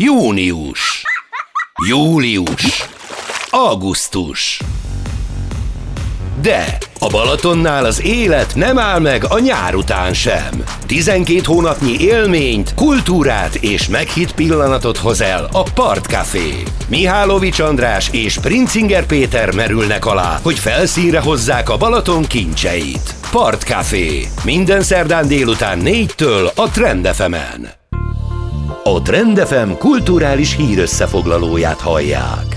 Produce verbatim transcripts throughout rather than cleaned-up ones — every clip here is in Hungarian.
Június, július, augusztus. De a Balatonnál az élet nem áll meg a nyár után sem. tizenkét hónapnyi élményt, kultúrát és meghitt pillanatot hoz el a Partcafé. Mihálovics András és Princinger Péter merülnek alá, hogy felszínre hozzák a Balaton kincseit. Partcafé. Minden szerdán délután négytől a Trend ef emen. A Trend ef em kulturális hírösszefoglalóját hallják.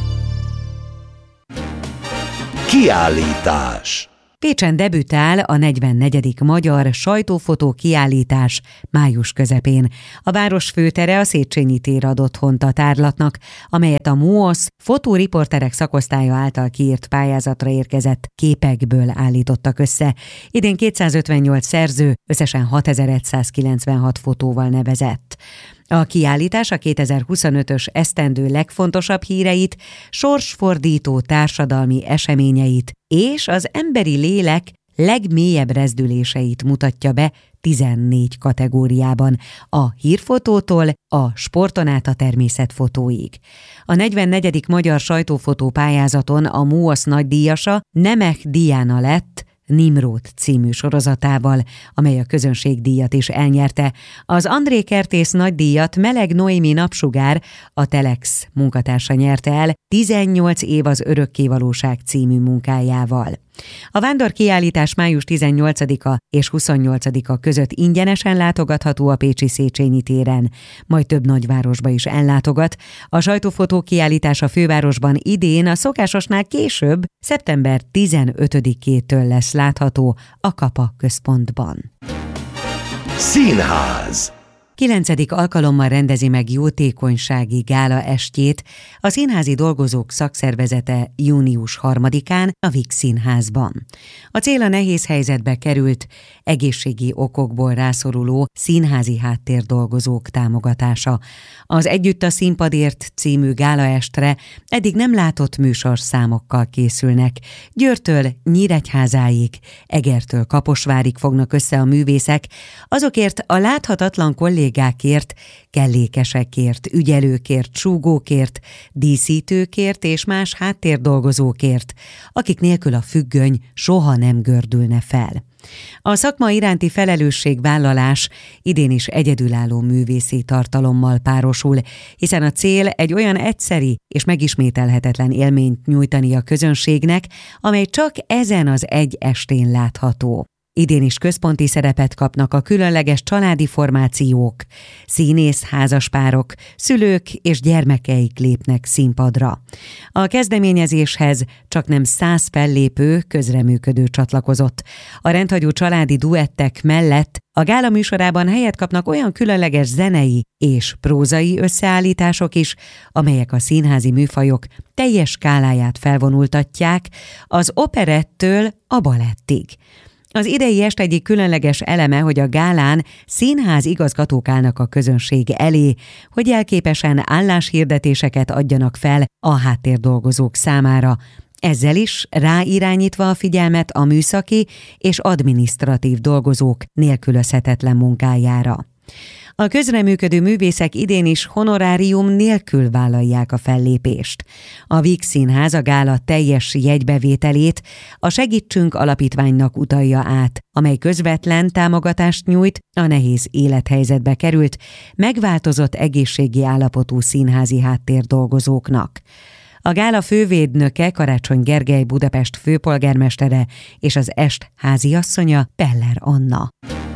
Kiállítás. Pécsen debütál a negyvennegyedik Magyar Sajtófotó Kiállítás május közepén. A város főtere a Széchenyi tér ad otthont a tárlatnak, amelyet a MUOSZ fotóriporterek szakosztálya által kiírt pályázatra érkezett képekből állítottak össze. Idén kétszázötvennyolc szerző összesen hatezer-százkilencvenhat fotóval nevezett. A kiállítás a kétezer-huszonötös esztendő legfontosabb híreit, sorsfordító társadalmi eseményeit és az emberi lélek legmélyebb rezdüléseit mutatja be tizennégy kategóriában, a hírfotótól a sporton át a természetfotóig. A negyvennegyedik Magyar Sajtófotó pályázaton a MUOSZ nagydíjasa Nemeth Diana lett Nimród című sorozatával, amely a közönségdíjat is elnyerte. Az André Kertész nagydíjat Meleg Noémi Napsugár, a Telex munkatársa nyerte el tizennyolc év az örökkévalóság című munkájával. A vándorkiállítás május tizennyolcadika és huszonnyolcadika között ingyenesen látogatható a pécsi Széchenyi téren, majd több nagyvárosba is ellátogat. A sajtófotó kiállítás a fővárosban idén a szokásosnál később, szeptember tizenötödikétől lesz látható a Kapa központban. Színház. Kilencedik alkalommal rendezi meg jótékonysági gála estjét a Színházi Dolgozók Szakszervezete június harmadikán a Víg Színházban. A cél a nehéz helyzetbe került, egészségi okokból rászoruló színházi háttérdolgozók támogatása. Az Együtt a színpadért című gálaestre eddig nem látott műsorszámokkal készülnek. Győrtől Nyíregyházáig, Egertől Kaposvárig fognak össze a művészek, azokért a láthatatlan kollégák kollégákért, kellékesekért, ügyelőkért, súgókért, díszítőkért és más háttérdolgozókért, akik nélkül a függöny soha nem gördülne fel. A szakma iránti felelősségvállalás idén is egyedülálló művészi tartalommal párosul, hiszen a cél egy olyan egyszeri és megismételhetetlen élményt nyújtani a közönségnek, amely csak ezen az egy estén látható. Idén is központi szerepet kapnak a különleges családi formációk, színész házaspárok, szülők és gyermekeik lépnek színpadra. A kezdeményezéshez csaknem száz fellépő, közreműködő csatlakozott. A rendhagyó családi duettek mellett a gála műsorában helyet kapnak olyan különleges zenei és prózai összeállítások is, amelyek a színházi műfajok teljes skáláját felvonultatják, az operettől a balettig. Az idei est egyik különleges eleme, hogy a gálán színház igazgatók állnak a közönség elé, hogy jelképesen álláshirdetéseket adjanak fel a háttérdolgozók számára, ezzel is ráirányítva a figyelmet a műszaki és adminisztratív dolgozók nélkülözhetetlen munkájára. A közreműködő művészek idén is honorárium nélkül vállalják a fellépést. A Víg Színház a gála teljes jegybevételét a Segítsünk Alapítványnak utalja át, amely közvetlen támogatást nyújt a nehéz élethelyzetbe került, megváltozott egészségi állapotú színházi háttérdolgozóknak. A gála fővédnöke Karácsony Gergely Budapest főpolgármestere és az est háziasszonya Peller Anna.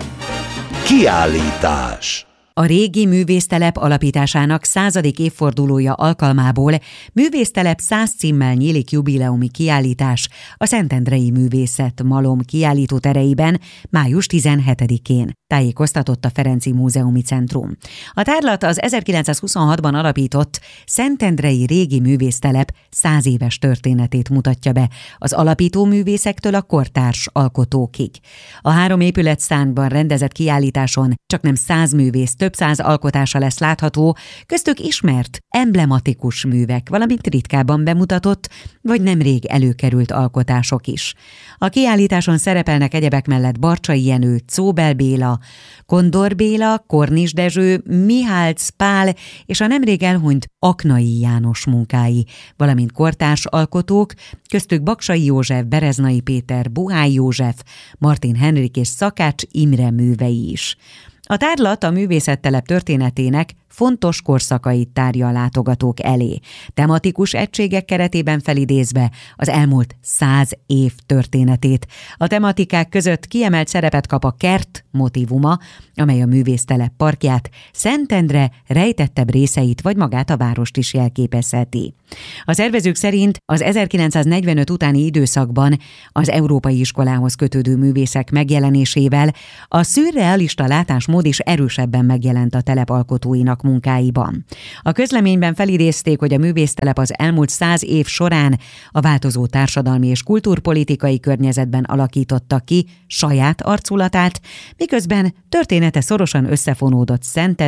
Kiállítás. A régi művésztelep alapításának századik évfordulója alkalmából Művésztelep száz címmel nyílik jubileumi kiállítás a Szentendrei Művészet Malom kiállítótereiben május tizenhetedikén, tájékoztatott a Ferenczy Múzeumi Centrum. A tárlat az ezerkilencszázhuszonhatban alapított Szentendrei régi művésztelep száz éves történetét mutatja be, az alapító művészektől a kortárs alkotókig. A három épületszámban rendezett kiállításon csaknem száz művész több több száz alkotása lesz látható, köztük ismert, emblematikus művek, valamint ritkábban bemutatott, vagy nemrég előkerült alkotások is. A kiállításon szerepelnek egyebek mellett Barcsay Jenő, Czóbel Béla, Kondor Béla, Kornis Dezső, Mihálc Pál és a nemrég elhunyt Aknai János munkái, valamint kortárs alkotók, köztük Baksay József, Bereznai Péter, Buhály József, Martin Henrik és Szakács Imre művei is. A tárlat a művészettelep történetének fontos korszakait tárja a látogatók elé, tematikus egységek keretében felidézve az elmúlt száz év történetét. A tematikák között kiemelt szerepet kap a kert motívuma, amely a művésztelep parkját, Szentendre rejtettebb részeit vagy magát a várost is jelképezheti. A szervezők szerint az ezerkilencszáznegyvenöt utáni időszakban az európai iskolához kötődő művészek megjelenésével a szürrealista látásmód is erősebben megjelent a telep alkotóinak munkáiban. A közleményben felidézték, hogy a művésztelep az elmúlt száz év során a változó társadalmi és kultúrpolitikai környezetben alakította ki saját arculatát, miközben története szorosan összefonódott Szentendre